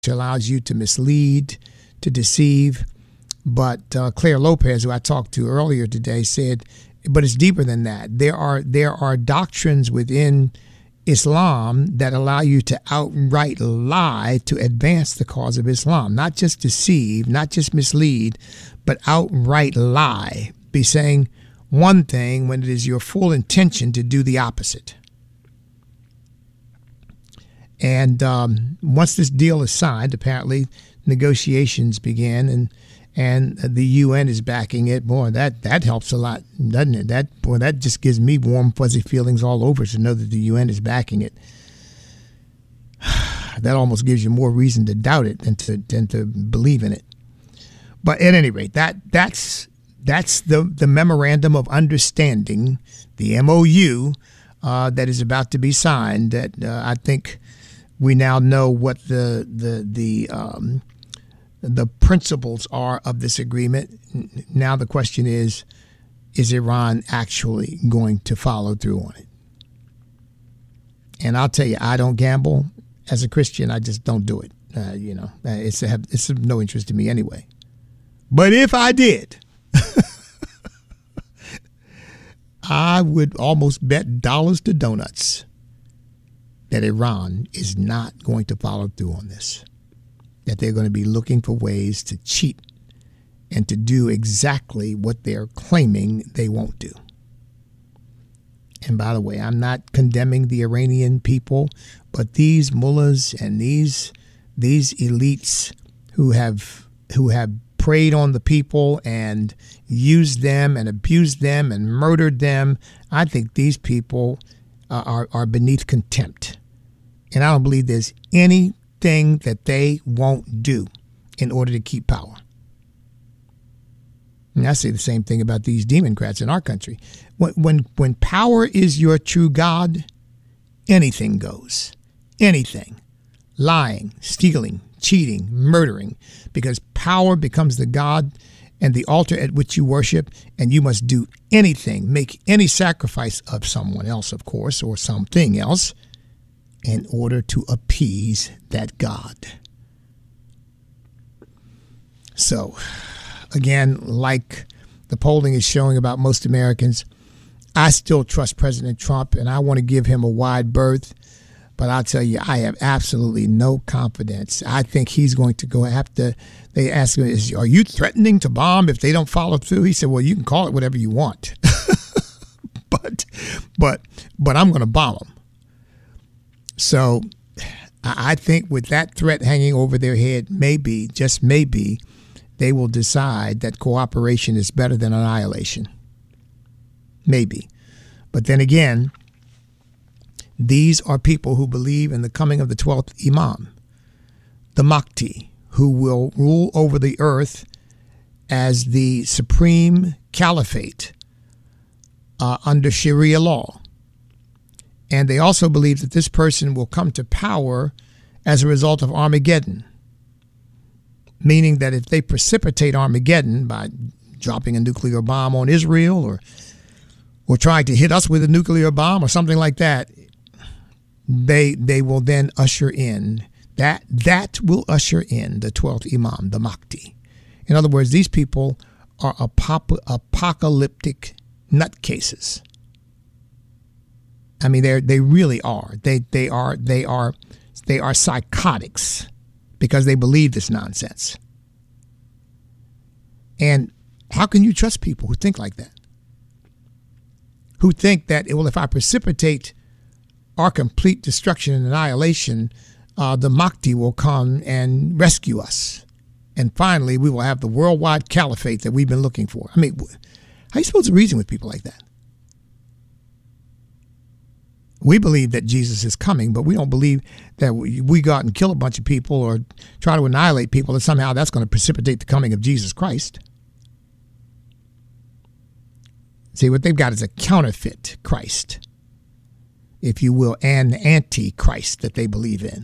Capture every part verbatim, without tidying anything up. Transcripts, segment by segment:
allows you to mislead, to deceive. But uh, Claire Lopez, who I talked to earlier today, said, but it's deeper than that. There are there are doctrines within Islam that allow you to outright lie to advance the cause of Islam, not just deceive, not just mislead, but outright lie. Be saying one thing when it is your full intention to do the opposite. And um, once this deal is signed, apparently negotiations begin, and and the U N is backing it. Boy, that that helps a lot, doesn't it? That boy, that just gives me warm, fuzzy feelings all over to know that the U N is backing it. That almost gives you more reason to doubt it than to than to believe in it. But at any rate, that that's that's the the memorandum of understanding, the M O U, uh, that is about to be signed. That uh, I think we now know what the the the um, the principles are of this agreement. Now the question is, is Iran actually going to follow through on it? And I'll tell you, I don't gamble. As a Christian, I just don't do it. Uh, you know, it's a, it's of no interest to me anyway. But if I did, I would almost bet dollars to donuts that Iran is not going to follow through on this, that they're going to be looking for ways to cheat and to do exactly what they're claiming they won't do. And by the way, I'm not condemning the Iranian people, but these mullahs and these these elites who have who have preyed on the people and used them and abused them and murdered them, I think these people uh, are are beneath contempt. And I don't believe there's anything that they won't do in order to keep power. And I say the same thing about these Democrats in our country. When, when, when power is your true God, anything goes. Anything. Lying, stealing, cheating, murdering. Because power becomes the God and the altar at which you worship, and you must do anything, make any sacrifice of someone else, of course, or something else, in order to appease that God. So, again, like the polling is showing about most Americans, I still trust President Trump, and I want to give him a wide berth. But I'll tell you, I have absolutely no confidence. I think he's going to go after. They ask him, is, are you threatening to bomb if they don't follow through? He said, well, you can call it whatever you want. but, but, but I'm going to bomb them. So I think with that threat hanging over their head, maybe, just maybe, they will decide that cooperation is better than annihilation. Maybe. But then again, these are people who believe in the coming of the twelfth Imam, the Mahdi, who will rule over the earth as the supreme caliphate uh, under Sharia law. And they also believe that this person will come to power as a result of Armageddon, meaning that if they precipitate Armageddon by dropping a nuclear bomb on Israel or or trying to hit us with a nuclear bomb or something like that, they they will then usher in, that that will usher in the twelfth Imam, the Mahdi. In other words, these people are apop- apocalyptic nutcases. I mean, they they really are. They they are they are they are psychotics because they believe this nonsense. And how can you trust people who think like that? Who think that, well, if I precipitate our complete destruction and annihilation, uh, the Mahdi will come and rescue us. And finally, we will have the worldwide caliphate that we've been looking for. I mean, how are you supposed to reason with people like that? We believe that Jesus is coming, but we don't believe that we, we go out and kill a bunch of people or try to annihilate people, and somehow that's going to precipitate the coming of Jesus Christ. See, what they've got is a counterfeit Christ, if you will, an anti-Christ that they believe in.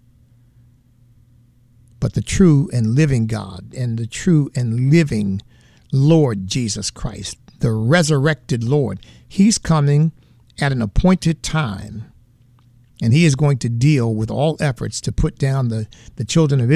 But the true and living God and the true and living Lord Jesus Christ, the resurrected Lord, he's coming at an appointed time. and he is going to deal with all efforts to put down the, the children of